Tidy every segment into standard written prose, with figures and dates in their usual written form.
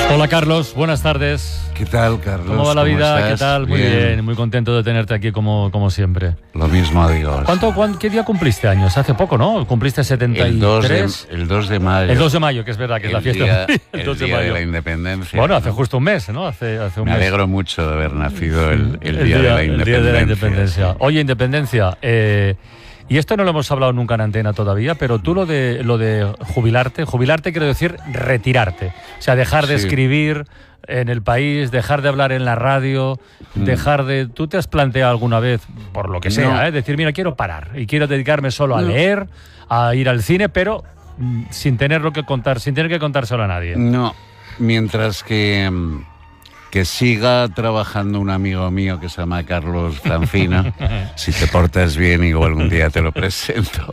Hola Carlos, buenas tardes. ¿Qué tal, Carlos? ¿Cómo va la vida? ¿Estás? ¿Qué tal? Muy bien, muy contento de tenerte aquí como siempre. Lo mismo digo. ¿Qué día cumpliste años? Hace poco, ¿no? ¿Cumpliste 73? El 2 de mayo. El 2 de mayo, que es verdad que es la fiesta. El 2 día de la independencia. Bueno, hace justo un mes, ¿no? Hace un mes. Me alegro mucho de haber nacido el día de la independencia. El día de la independencia. Oye, independencia, y esto no lo hemos hablado nunca en antena todavía, pero tú lo de jubilarte quiero decir retirarte. O sea, dejar de escribir en el país, dejar de hablar en la radio, dejar de... ¿Tú te has planteado alguna vez, por lo que sea, decir, mira, quiero parar y quiero dedicarme solo a leer, a ir al cine, pero sin tener que contárselo a nadie? No, mientras que siga trabajando un amigo mío que se llama Carlos Francina, si te portas bien, igual algún día te lo presento,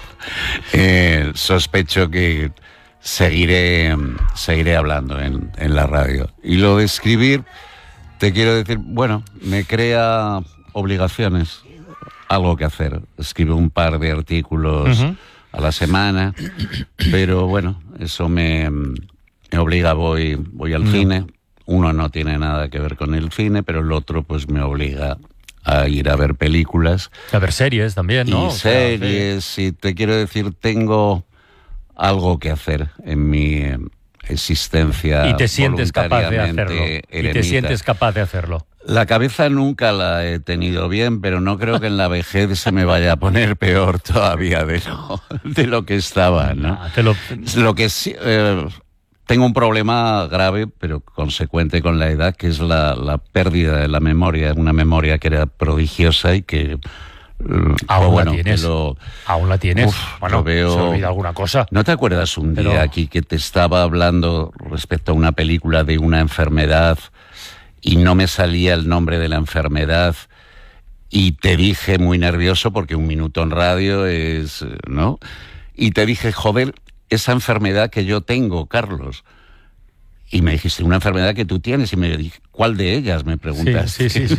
sospecho que seguiré hablando en la radio. Y lo de escribir, te quiero decir, bueno, me crea obligaciones, algo que hacer. Escribo un par de artículos a la semana, pero bueno, eso me obliga, voy al cine. Uno no tiene nada que ver con el cine, pero el otro pues me obliga a ir a ver películas. A ver series también, ¿no? Y series, y te quiero decir, tengo algo que hacer en mi existencia. Y te sientes capaz de hacerlo. Y te sientes capaz de hacerlo. La cabeza nunca la he tenido bien, pero no creo que en la vejez se me vaya a poner peor todavía de lo que estaba, ¿no? Lo que sí... tengo un problema grave, pero consecuente con la edad, que es la pérdida de la memoria, una memoria que era prodigiosa y que... ¿Aún la tienes? ¿Aún la tienes? Bueno, veo... ¿se olvida alguna cosa? ¿No te acuerdas un día aquí que te estaba hablando respecto a una película de una enfermedad y no me salía el nombre de la enfermedad y te dije muy nervioso porque un minuto en radio es... ¿no? Y te dije, joder... esa enfermedad que yo tengo, Carlos. Y me dijiste, una enfermedad que tú tienes. Y me dije, ¿cuál de ellas? Me preguntaste. Sí.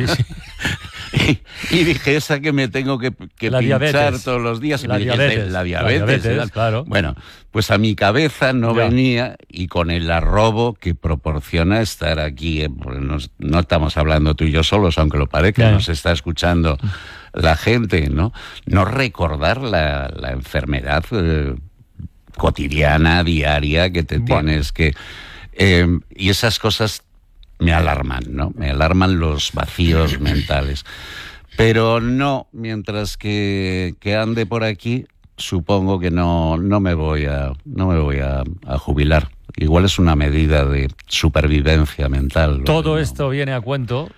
y dije, esa que me tengo que pinchar diabetes. Todos los días. Y la me dijiste, la diabetes, claro. Bueno, pues a mi cabeza no venía, y con el arrobo que proporciona estar aquí, porque no estamos hablando tú y yo solos, aunque lo parezca, nos está escuchando la gente, ¿no? No recordar la enfermedad... cotidiana, diaria, que te tienes que... y esas cosas me alarman, ¿no? Me alarman los vacíos mentales. Pero no, mientras que ande por aquí, supongo que no me voy a jubilar. Igual es una medida de supervivencia mental. Todo esto viene a cuento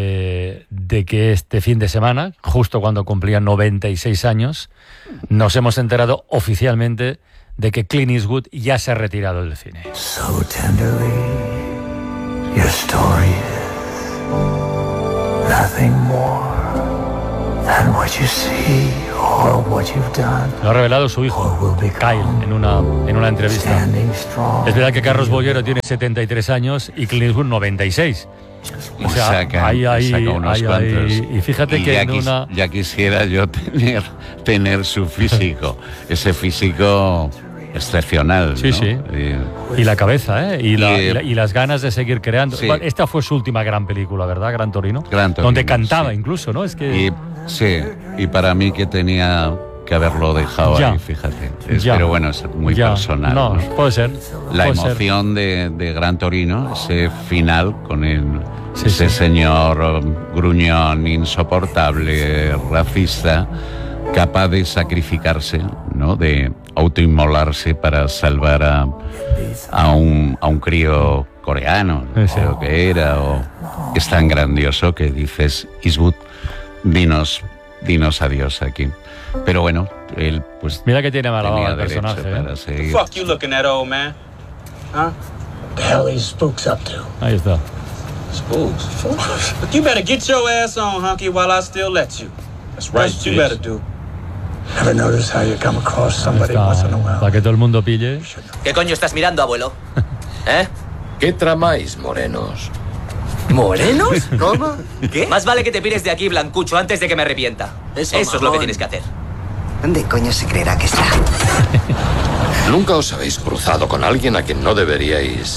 de que este fin de semana, justo cuando cumplía 96 años, nos hemos enterado oficialmente de que Clint Eastwood ya se ha retirado del cine. So tenderly, your story is nothing more than what you see or what you've done. Lo ha revelado su hijo, Kyle, en una entrevista. Es verdad que Carlos Bollero tiene 73 años y Clint Eastwood 96. O sea, saca unos cuantos. Y fíjate y que ya quisiera yo tener su físico, ese físico excepcional, sí, ¿no? Sí. Y la cabeza, y las ganas de seguir creando. Sí. Esta fue su última gran película, ¿verdad? Gran Torino. Donde cantaba incluso, ¿no? Es que... y para mí que tenía que haberlo dejado ahí, fíjate. Pero bueno, es muy personal. No, puede ser. La emoción de Gran Torino, ese final con ese señor gruñón, insoportable, racista, capaz de sacrificarse, ¿no? De autoinmolarse para salvar a un crío coreano, creo que era, es tan grandioso que dices, Eastwood, dinos adiós aquí. Pero bueno, él pues... Mira que tiene mala baba el personaje, What the fuck you looking at, old man? Huh? What the hell these spooks up to? Ahí está. Spooks? Look, you better get your ass on, hunky, while I still let you. That's right, That's what you better do. Ever notice how you come across somebody once in a while? Para que todo el mundo pille. ¿Qué coño estás mirando, abuelo? ¿Eh? ¿Qué tramáis, morenos? ¿Morenos? ¿Cómo? ¿Qué? Más vale que te pires de aquí, Blancucho, antes de que me arrepienta. Eso es lo que tienes que hacer. ¿Dónde coño se creerá que está? ¿Nunca os habéis cruzado con alguien a quien no deberíais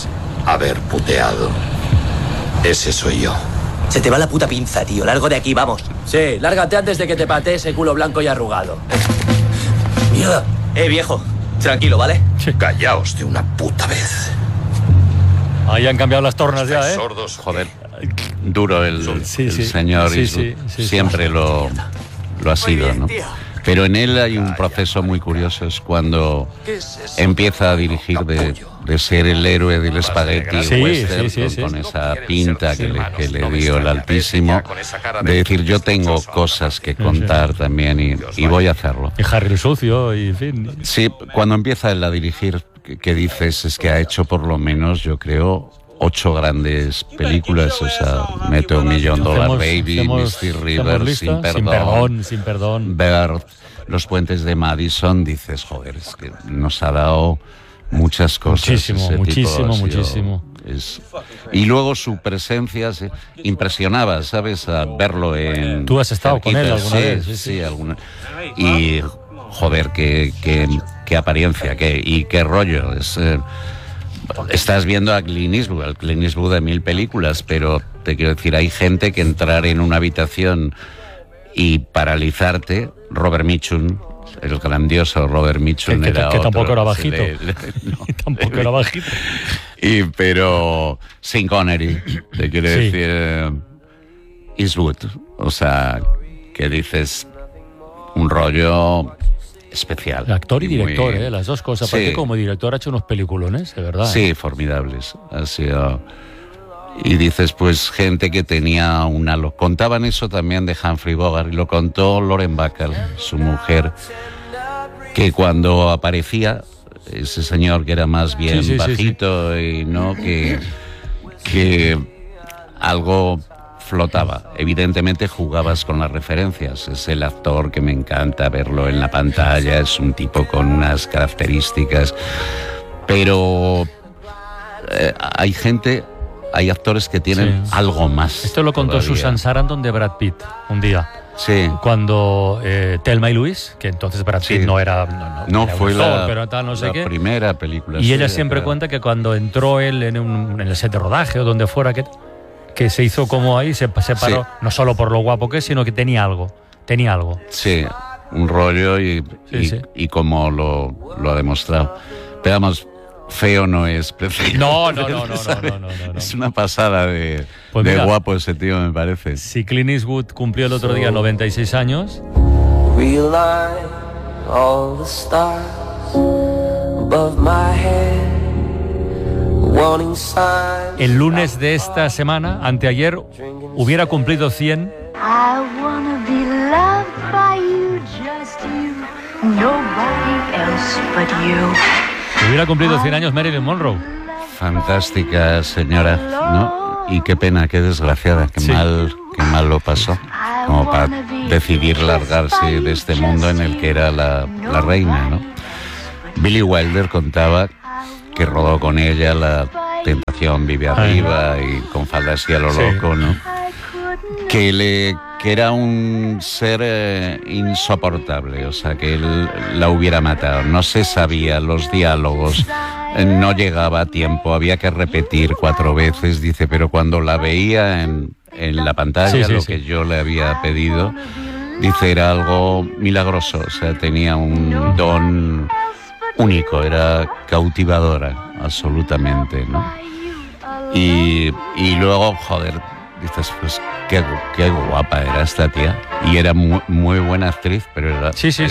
haber puteado. Ese soy yo. Se te va la puta pinza, tío. Largo de aquí, vamos. Sí, lárgate antes de que te patee ese culo blanco y arrugado. Mierda. Viejo. Tranquilo, ¿vale? Callaos de una puta vez. Ahí han cambiado las tornas ya, ¿eh? Sordos, Joder, duro el señor Sí, siempre lo ha sido, ¿no? Pero en él hay un proceso muy curioso, es cuando empieza a dirigir de ser el héroe del espagueti western con esa pinta que le dio el Altísimo, de decir yo tengo cosas que contar también y voy a hacerlo. Y Harry el Sucio, y en fin. Sí, cuando empieza él a dirigir, que dices es que ha hecho por lo menos, yo creo, 8 grandes películas, o sea, mete $1 Million Baby, Misty River, Sin Perdón, ver Los Puentes de Madison, dices, joder, es que nos ha dado muchas cosas. Muchísimo. Y luego su presencia impresionaba, ¿sabes? A verlo en... Tú has estado con él alguna vez. Sí, alguna. Y, joder, qué apariencia, y qué rollo. Estás viendo a Clint Eastwood de 1000 películas, pero te quiero decir, hay gente que entrar en una habitación y paralizarte. Robert Mitchum, el grandioso Robert Mitchum, que tampoco era bajito. Tampoco era bajito. Pero Sean Connery, te quiero decir, Eastwood, o sea, que dices un rollo especial. Actor y director, las dos cosas. Aparte, como director ha hecho unos peliculones, de verdad. Sí, formidables. Ha sido... Y dices, pues, gente que tenía contaban eso también de Humphrey Bogart, y lo contó Lauren Bacall, su mujer, que cuando aparecía ese señor que era más bien bajito y no que algo flotaba. Evidentemente jugabas con las referencias. Es el actor que me encanta verlo en la pantalla, es un tipo con unas características, pero hay actores que tienen algo más. Esto lo contó todavía Susan Sarandon de Brad Pitt un día. Sí. Cuando Thelma y Luis, que entonces Brad Pitt no era... No fue pero tal, no sé qué. Primera película. Y ella siempre cuenta que cuando entró él en el set de rodaje o donde fuera, que se hizo como ahí, se paró, no solo por lo guapo que es, sino que tenía algo. Sí, un rollo y como lo ha demostrado. Pero vamos, feo no es, prefiero. No. Es una pasada de guapo ese tío, me parece. Si Clint Eastwood cumplió el otro día 96 años. El lunes de esta semana, anteayer, hubiera cumplido 100. Hubiera cumplido 100 años Marilyn Monroe. Fantástica señora, ¿no? Y qué pena, qué desgraciada, qué mal lo pasó, como para decidir largarse de este mundo en el que era la reina, ¿no? Billy Wilder contaba que rodó con ella La Tentación vive arriba y Con faldas y a lo loco, ¿no? Que era un ser insoportable, o sea, que él la hubiera matado. No se sabía los diálogos, no llegaba a tiempo, había que repetir 4 veces, dice, pero cuando la veía en la pantalla, que yo le había pedido, dice, era algo milagroso, o sea, tenía un don único, era cautivadora, absolutamente, ¿no? Y luego, joder, dices, pues qué guapa era esta tía. Y era muy buena actriz, pero era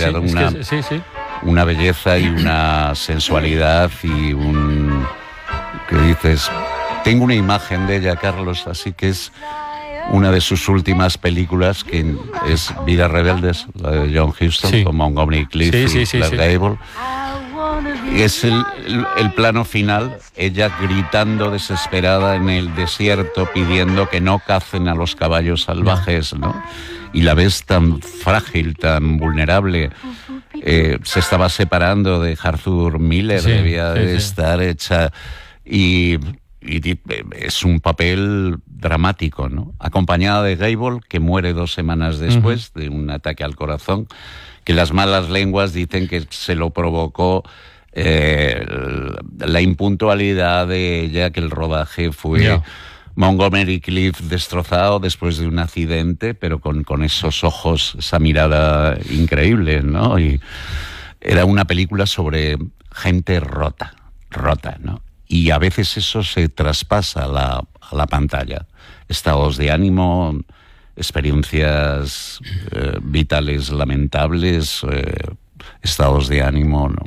una belleza y una sensualidad y que dices, tengo una imagen de ella, Carlos, así que es una de sus últimas películas, que es Vidas Rebeldes, la de John Huston, con Montgomery Clift y Clark Gable. Y es el plano final, ella gritando desesperada en el desierto, pidiendo que no cacen a los caballos salvajes, ¿no? Y la ves tan frágil, tan vulnerable. Se estaba separando de Arthur Miller, debía de estar hecha. Y es un papel dramático, ¿no? Acompañada de Gable, que muere 2 semanas después de un ataque al corazón, que las malas lenguas dicen que se lo provocó la impuntualidad de ella, que el rodaje fue Montgomery Clift destrozado después de un accidente, pero con esos ojos, esa mirada increíble, ¿no? Y era una película sobre gente rota, ¿no? Y a veces eso se traspasa a la pantalla. Estados de ánimo, experiencias vitales lamentables, estados de ánimo, ¿no?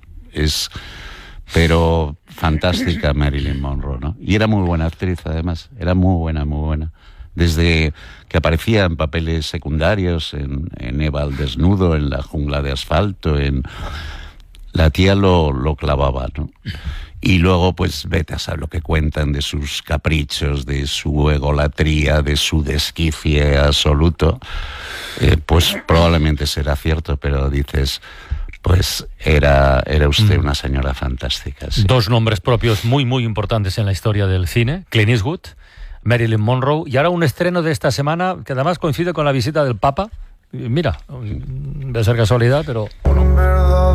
Pero fantástica Marilyn Monroe, ¿no? Y era muy buena actriz, además. Era muy buena. Desde que aparecía en papeles secundarios, en Eva al desnudo, en La jungla de asfalto, la tía lo clavaba, ¿no? Y luego, pues, vete a saber lo que cuentan de sus caprichos, de su egolatría, de su desquicie absoluto. Pues probablemente será cierto, pero dices, pues era usted una señora fantástica. Sí. Dos nombres propios muy, muy importantes en la historia del cine. Clint Eastwood, Marilyn Monroe, y ahora un estreno de esta semana que además coincide con la visita del Papa. Mira, debe ser casualidad, pero...